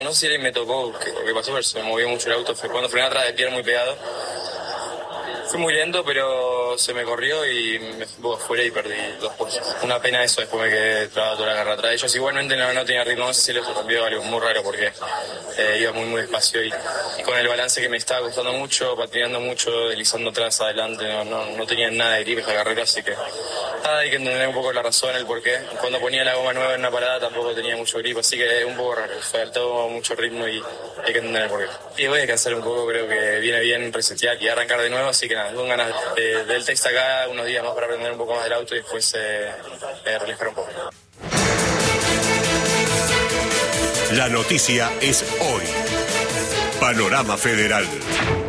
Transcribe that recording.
No sé si me tocó qué pasó, pero se me movió mucho el auto. Fue cuando frené atrás de pierna muy pegado. Fui muy lento, pero se me corrió y me fui un poco afuera y perdí 2 puestos. Una pena eso, después me quedé trabado toda la carrera atrás. Ellos igualmente no tenía ritmo, no sé si les sorprendió algo muy raro porque iba muy despacio y con el balance que me estaba costando mucho, patinando mucho, deslizando atrás, adelante, no tenía nada de grip esa carrera, así que hay que entender un poco la razón, el porqué. Cuando ponía la goma nueva en una parada tampoco tenía mucho grip, así que un poco raro, faltó mucho ritmo y hay que entender el porqué. Y voy a descansar un poco, creo que viene bien resetear y arrancar de nuevo, así que nada, con ganas del test acá, unos días más para aprender un poco más del auto y después relajar un poco. La noticia es hoy. Panorama Federal.